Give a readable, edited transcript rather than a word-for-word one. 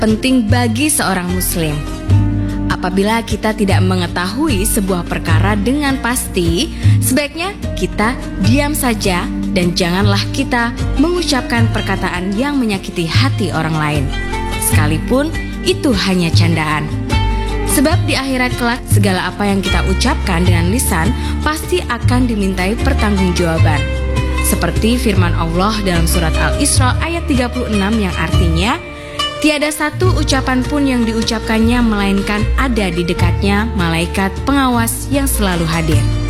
penting bagi seorang muslim. Apabila kita tidak mengetahui sebuah perkara dengan pasti, sebaiknya kita diam saja dan janganlah kita mengucapkan perkataan yang menyakiti hati orang lain, sekalipun itu hanya candaan. Sebab di akhirat kelak segala apa yang kita ucapkan dengan lisan pasti akan dimintai pertanggungjawaban. Seperti firman Allah dalam surat Al-Isra ayat 36 yang artinya, tiada satu ucapan pun yang diucapkannya melainkan ada di dekatnya malaikat pengawas yang selalu hadir.